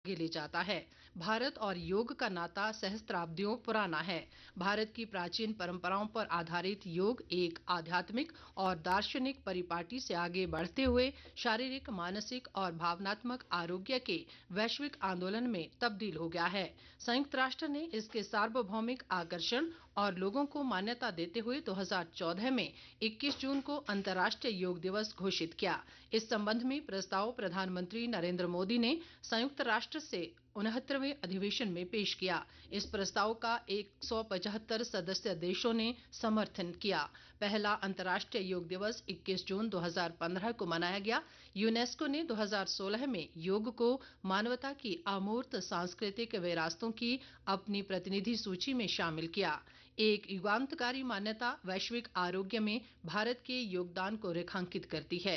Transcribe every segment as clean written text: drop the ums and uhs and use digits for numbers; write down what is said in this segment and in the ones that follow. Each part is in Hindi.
आगे ले जाता है। भारत और योग का नाता सहस्त्राब्दियों पुराना है। भारत की प्राचीन परंपराओं पर आधारित योग एक आध्यात्मिक और दार्शनिक परिपाटी से आगे बढ़ते हुए शारीरिक, मानसिक और भावनात्मक आरोग्य के वैश्विक आंदोलन में तब्दील हो गया है। संयुक्त राष्ट्र ने इसके सार्वभौमिक आकर्षण और लोगों को मान्यता देते हुए 2014 में 21 जून को अंतर्राष्ट्रीय योग दिवस घोषित किया। इस संबंध में प्रस्ताव प्रधानमंत्री नरेंद्र मोदी ने संयुक्त राष्ट्र से 69वें अधिवेशन में पेश किया। इस प्रस्ताव का 175 सदस्य देशों ने समर्थन किया। पहला अंतर्राष्ट्रीय योग दिवस 21 जून 2015 को मनाया गया। यूनेस्को ने 2016 में योग को मानवता की अमूर्त सांस्कृतिक विरासतों की अपनी प्रतिनिधि सूची में शामिल किया। एक युगांतकारी मान्यता वैश्विक आरोग्य में भारत के योगदान को रेखांकित करती है।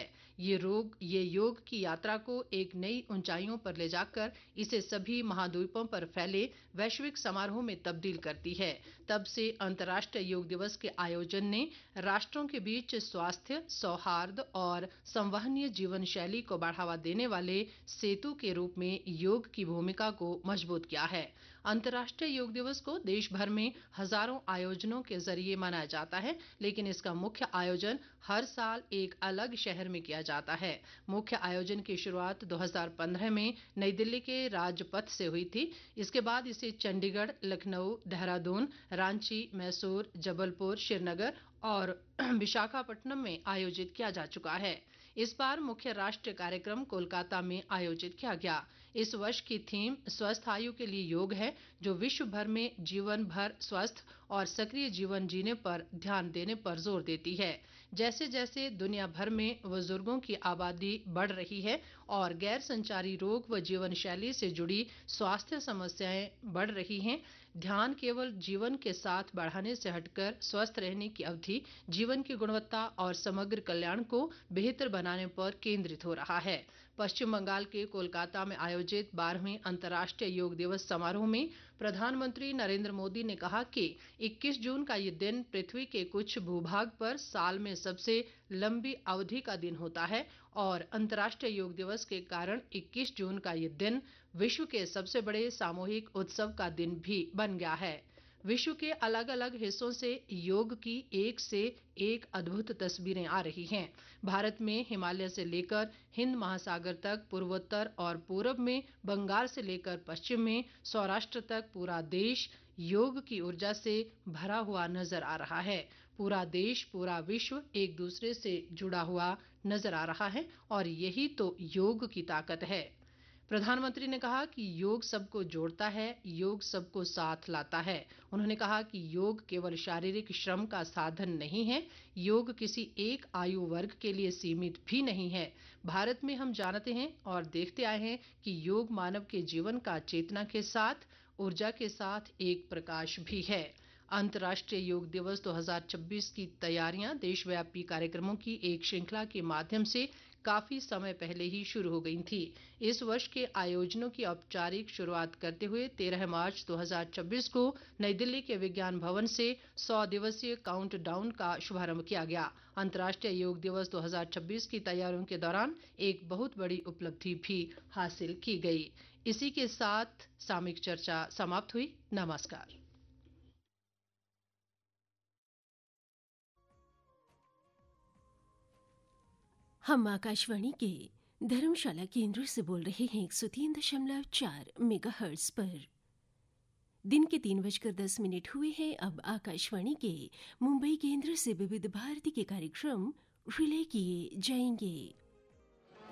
ये योग की यात्रा को एक नई ऊंचाइयों पर ले जाकर इसे सभी महाद्वीपों पर फैले वैश्विक समारोह में तब्दील करती है। तब से अंतर्राष्ट्रीय योग दिवस के आयोजन ने राष्ट्रों के बीच स्वास्थ्य, सौहार्द और संवहनीय जीवन शैली को बढ़ावा देने वाले सेतु के रूप में योग की भूमिका को मजबूत किया है। अंतर्राष्ट्रीय योग दिवस को देश भर में हजारों आयोजनों के जरिए मनाया जाता है, लेकिन इसका मुख्य आयोजन हर साल एक अलग शहर में किया जाता है। मुख्य आयोजन की शुरुआत 2015 में नई दिल्ली के राजपथ से हुई थी। इसके बाद इसे चंडीगढ़, लखनऊ, देहरादून, रांची, मैसूर, जबलपुर, श्रीनगर और विशाखापट्टनम में आयोजित किया जा चुका है। इस बार मुख्य राष्ट्रीय कार्यक्रम कोलकाता में आयोजित किया गया। इस वर्ष की थीम स्वस्थ आयु के लिए योग है, जो विश्व भर में जीवन भर स्वस्थ और सक्रिय जीवन जीने पर ध्यान देने पर जोर देती है। जैसे जैसे दुनिया भर में बुजुर्गों की आबादी बढ़ रही है और गैर संचारी रोग व जीवन शैली से जुड़ी स्वास्थ्य समस्याएं बढ़ रही हैं, ध्यान केवल जीवन के साथ बढ़ाने से हटकर स्वस्थ रहने की अवधि, जीवन की गुणवत्ता और समग्र कल्याण को बेहतर बनाने पर केंद्रित हो रहा है। पश्चिम बंगाल के कोलकाता में आयोजित 12वें अंतर्राष्ट्रीय योग दिवस समारोह में प्रधानमंत्री नरेंद्र मोदी ने कहा कि 21 जून का ये दिन पृथ्वी के कुछ भूभाग पर साल में सबसे लंबी अवधि का दिन होता है और अंतर्राष्ट्रीय योग दिवस के कारण 21 जून का ये दिन विश्व के सबसे बड़े सामूहिक उत्सव का दिन भी बन गया है। विश्व के अलग अलग हिस्सों से योग की एक से एक अद्भुत तस्वीरें आ रही हैं। भारत में हिमालय से लेकर हिंद महासागर तक, पूर्वोत्तर और पूरब में बंगाल से लेकर पश्चिम में सौराष्ट्र तक पूरा देश योग की ऊर्जा से भरा हुआ नजर आ रहा है। पूरा देश, पूरा विश्व एक दूसरे से जुड़ा हुआ नजर आ रहा है और यही तो योग की ताकत है। प्रधानमंत्री ने कहा कि योग सबको जोड़ता है, योग सबको साथ लाता है। उन्होंने कहा कि योग केवल शारीरिक श्रम का साधन नहीं है, योग किसी एक आयु वर्ग के लिए सीमित भी नहीं है। भारत में हम जानते हैं और देखते आए हैं कि योग मानव के जीवन का चेतना के साथ, ऊर्जा के साथ एक प्रकाश भी है। अंतर्राष्ट्रीय योग दिवस 2026 की तैयारियां देशव्यापी कार्यक्रमों की एक श्रृंखला के माध्यम से काफी समय पहले ही शुरू हो गई थी। इस वर्ष के आयोजनों की औपचारिक शुरुआत करते हुए 13 मार्च 2026 को नई दिल्ली के विज्ञान भवन से 100 दिवसीय काउंटडाउन का शुभारंभ किया गया। अंतर्राष्ट्रीय योग दिवस 2026 की तैयारियों के दौरान एक बहुत बड़ी उपलब्धि भी हासिल की गई। इसी के साथ सामयिक चर्चा समाप्त हुई। नमस्कार। हम आकाशवाणी के धर्मशाला केंद्र से बोल रहे हैं 103.4 मेगाहर्ट्ज पर। दिन के 3:10 हुए हैं। अब आकाशवाणी के मुंबई केंद्र से विविध भारती के कार्यक्रम रिले किए जाएंगे।